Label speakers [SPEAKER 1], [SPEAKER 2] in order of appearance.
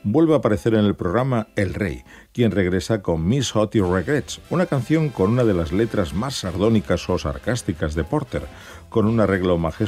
[SPEAKER 1] vuelve a aparecer en el programa El Rey, quien regresa con Miss Hottie Regrets, una canción con una de las letras más sardónicas o sarcásticas de Porter, con un arreglo majestuoso